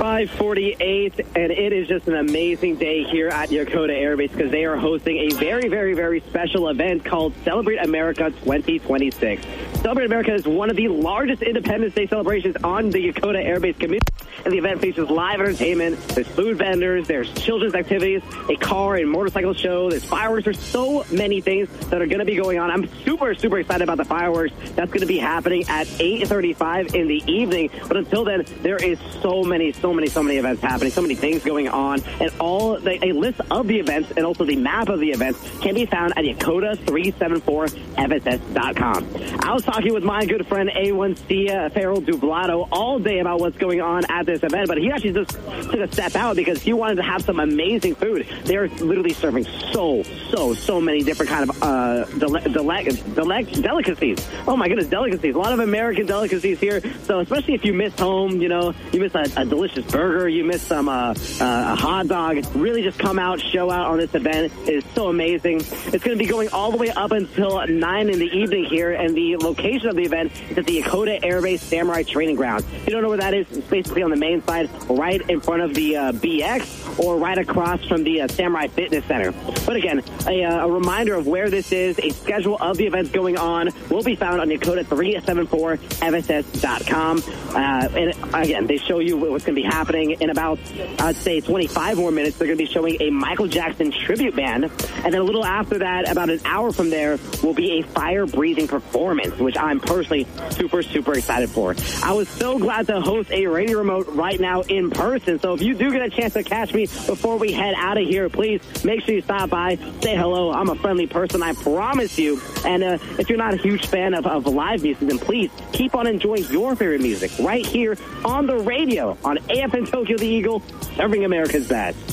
5:48, and it is just an amazing day here at Yokota Air Base because they are hosting a very, very, very special event called Celebrate America 2026. Celebrate America is one of the largest Independence Day celebrations on the Yokota Air Base community. And the event features live entertainment, there's food vendors, there's children's activities, a car and motorcycle show, there's fireworks. There's so many things that are going to be going on. I'm super, super excited about the fireworks. That's going to be happening at 8:35 in the evening. But until then, there is so many events happening, so many things going on. And a list of the events and also the map of the events can be found at Yokota374FSS.com. I was talking with my good friend A1C Farrell Dublato all day about what's going on at this event, but he actually just took a step out because he wanted to have some amazing food. They're literally serving so many different kind of delicacies. Oh my goodness, delicacies. A lot of American delicacies here. So especially if you miss home, you miss a delicious burger, you miss some a hot dog, really just come out, show out on this event. It is so amazing. It's going to be going all the way up until 9 in the evening here, and the location of the event is at the Yokota Air Base Samurai Training Ground. If you don't know where that is, it's basically on the main side, right in front of the BX, or right across from the Samurai Fitness Center. But again, a reminder of where this is, a schedule of the events going on will be found on Yokota374FSS.com. And again, they show you what's going to be happening in about, I'd say, 25 more minutes. They're going to be showing a Michael Jackson tribute band. And then a little after that, about an hour from there, will be a fire-breathing performance, which I'm personally super, super excited for. I was so glad to host a radio remote right now in person. So if you do get a chance to catch me before we head out of here, please make sure you stop by, say hello. I'm a friendly person, I promise you. And if you're not a huge fan of live music, then please keep on enjoying your favorite music right here on the radio on AFN Tokyo the Eagle, serving America's best.